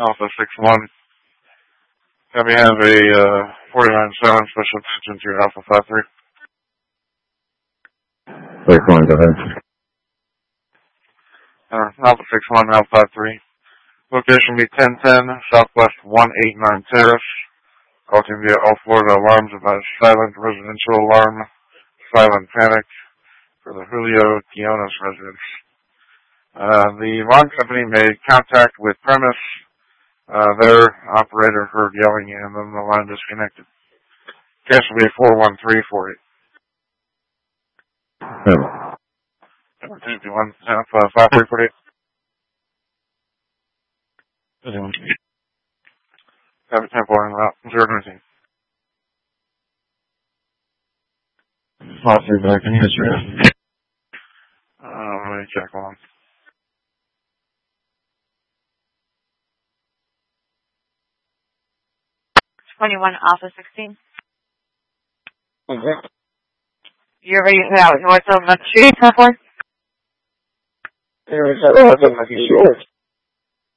Alpha 6-1. Have you have a 49-7 special attention to Alpha 5-3. 6-1, go ahead. Alpha 6-1, Alpha 5-3. Location be 1010 Southwest 189 Terrace. Call team via all Florida alarms about silent residential alarm, silent panic for the Julio Quiones residence. The alarm company made contact with premise. Their operator heard yelling and then the line disconnected. Case will be 41348. 221 5348. 7 tempo and route 019. Officer back in history. Let me check one. Alpha 16. Okay. You're ready to head out north of the street, 10-4? There was a lot of short.